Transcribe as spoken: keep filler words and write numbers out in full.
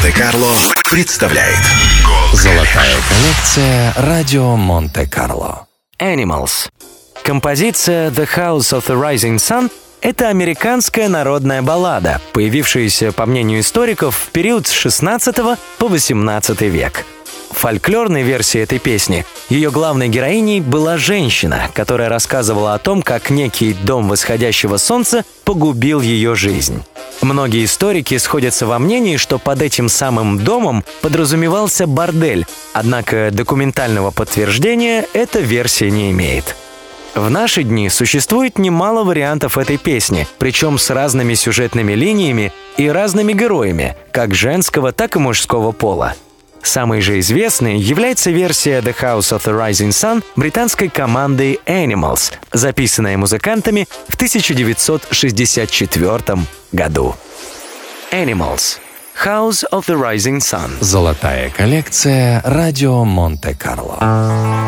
Монте-Карло представляет Золотая коллекция «Радио Монте-Карло». Animals. Композиция «The House of the Rising Sun» — это американская народная баллада, появившаяся, по мнению историков, в период с шестнадцатого по восемнадцатый век. В фольклорной версии этой песни ее главной героиней была женщина, которая рассказывала о том, как некий дом восходящего солнца погубил ее жизнь. Многие историки сходятся во мнении, что под этим самым домом подразумевался бордель, однако документального подтверждения эта версия не имеет. В наши дни существует немало вариантов этой песни, причем с разными сюжетными линиями и разными героями, как женского, так и мужского пола. Самой же известной является версия «The House of the Rising Sun» британской командой Animals, записанная музыкантами в тысяча девятьсот шестьдесят четвёртом году. Animals. House of the Rising Sun. Золотая коллекция «Радио Монте-Карло».